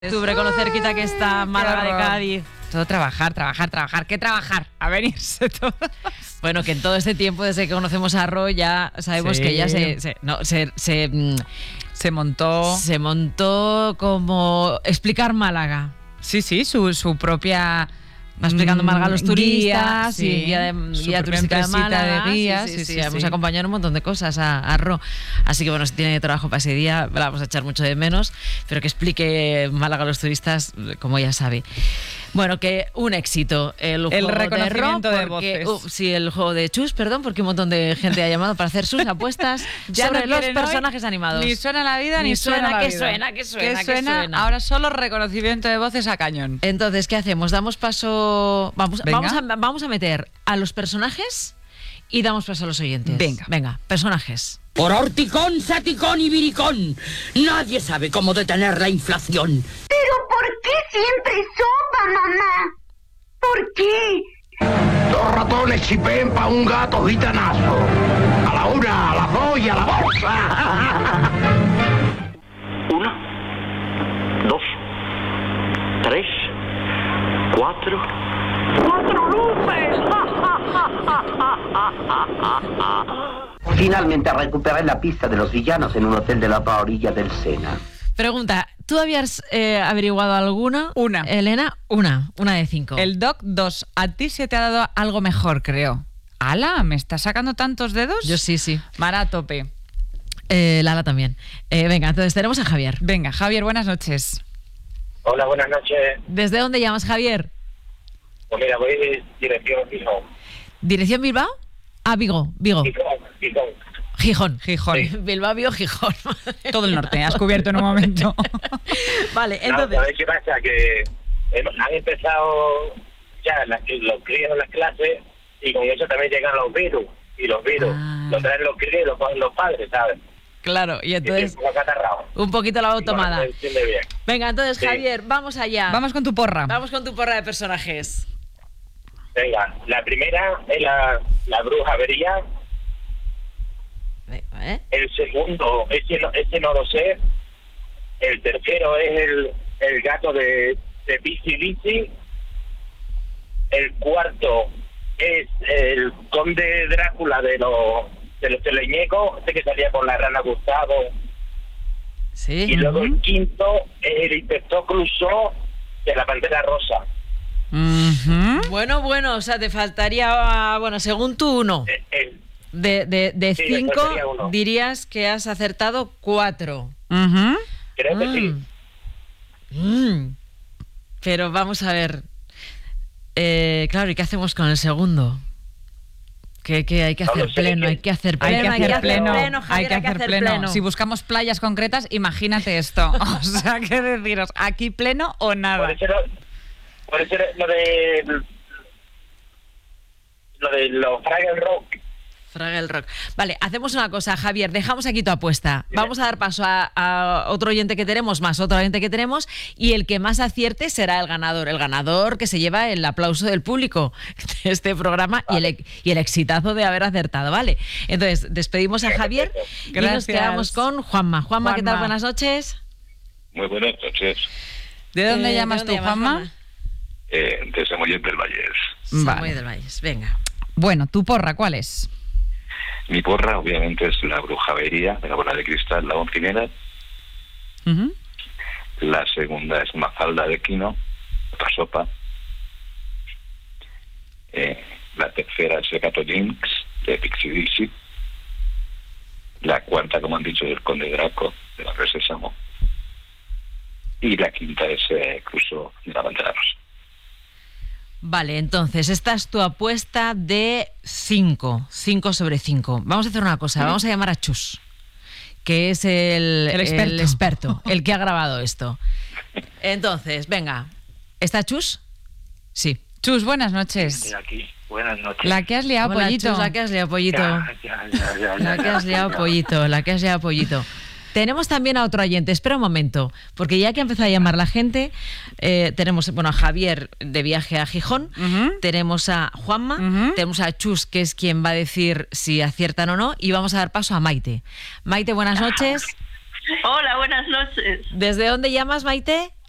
Octubre con lo cerquita que está Málaga de Cádiz. Todo trabajar. ¿Qué trabajar? A venirse todos. Bueno, que en todo este tiempo, desde que conocemos a Ro, ya sabemos que ella se montó. Se montó como explicar Málaga. Sí, su propia. Va explicando Málaga a los turistas, guía turística de Málaga. De guías, sí, hemos acompañado un montón de cosas a Ro. Así que bueno, si tiene trabajo para ese día, la vamos a echar mucho de menos, pero que explique Málaga a los turistas, como ya sabe. Bueno, que un éxito el juego reconocimiento de Ro, de voces. el juego de Chus, perdón, porque un montón de gente ha llamado para hacer sus apuestas sobre los personajes animados. Ni suena la vida, ni suena la vida. ¿Qué suena? Ahora solo reconocimiento de voces a cañón. Entonces, ¿qué hacemos? Damos paso. Vamos a meter a los personajes y damos paso a los oyentes. Venga, personajes. Por horticón, saticón y viricón, nadie sabe cómo detener la inflación. ¿Pero por qué siempre sopa, mamá? ¿Por qué? 2 ratones chipén pa' un gato gitanazo. A la 1, a las 2 y a la bolsa. 1, 2, 3, 4. ¡4 luces! Finalmente recuperé la pista de los villanos en un hotel de la otra orilla del Sena. Pregunta, ¿tú habías averiguado alguna? Una. Elena, una de 5. El Doc 2. A ti se te ha dado algo mejor, creo. ¡Hala! ¿Me estás sacando tantos dedos? Yo sí. Mara, a tope. Lala también. Venga, entonces tenemos a Javier. Venga, Javier, buenas noches. Hola, buenas noches. ¿Desde dónde llamas, Javier? Pues mira, voy de dirección Gijón. ¿Dirección Bilbao? Ah, Vigo. Gijón. Sí. Bilbao, Vigo, Gijón. Todo el norte, has cubierto en un momento. Vale, entonces. ¿Sabes qué pasa? Que han empezado ya los críos en las clases y con eso también llegan los virus. Y los virus los traen los críos y los ponen los padres, ¿sabes? Claro, y entonces. Un poquito la tomada. Bueno, bien. Venga, entonces, sí. Javier, vamos allá. Vamos con tu porra. Vamos con tu porra de personajes. Venga, la primera es la bruja avería. El segundo, ese no lo sé. El tercero es el gato de Bici Bici. El cuarto es el conde Drácula de los teleñecos, este que salía con la rana Gustavo. Sí. Y luego el quinto es el inspector Clouseau de la Pantera Rosa. Bueno, o sea, te faltaría, según tú, 1. De 5 dirías que has acertado 4. Creo que sí. Pero vamos a ver. Claro, ¿y qué hacemos con el segundo? Que hay que hacer pleno, hay que hacer pleno. Si buscamos playas concretas, imagínate esto. O sea, ¿qué deciros? ¿Aquí pleno o nada? Por eso lo de los Fraggle Rock. Vale, hacemos una cosa, Javier, dejamos aquí tu apuesta. Vamos a dar paso a otro oyente que tenemos, y el que más acierte será el ganador. El ganador que se lleva el aplauso del público de este programa. Vale. y el exitazo de haber acertado, ¿vale? Entonces, despedimos a Javier. Gracias. Y nos quedamos con Juanma. Juanma, ¿qué tal? Buenas noches. Muy buenas noches. ¿De dónde llamas tú, Juanma? De Samoyed del Valles. Samoyed del Valles, venga. Bueno, ¿tu porra cuál es? Mi porra, obviamente, es la brujavería de la bola de cristal, la oncinera. La segunda es Mafalda de Quino, otra sopa. La tercera es el gato Jinx, de Pixie Dixie. La cuarta, como han dicho, es el conde Draco, de la Res Sésamo. Y la quinta es Clouseau, de la Pantera Rosa. Vale, entonces, esta es tu apuesta de 5 sobre 5. Vamos a hacer una cosa, vamos a llamar a Chus, que es el experto, el que ha grabado esto. Entonces, venga, ¿está Chus? Sí. Chus, buenas noches. Estoy aquí, buenas noches. La que has liado, Hola, pollito. Chus, la que has liado, pollito. La que has liado, pollito. Tenemos también a otro oyente. Espera un momento, porque ya que ha empezado a llamar la gente, tenemos a Javier de viaje a Gijón, tenemos a Juanma, tenemos a Chus, que es quien va a decir si aciertan o no, y vamos a dar paso a Maite. Maite, buenas noches. Hola, buenas noches. ¿Desde dónde llamas, Maite?